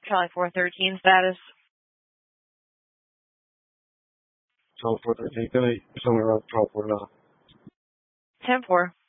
Charlie 413 status. Charlie 413, somewhere around 12 4 now. 10-4.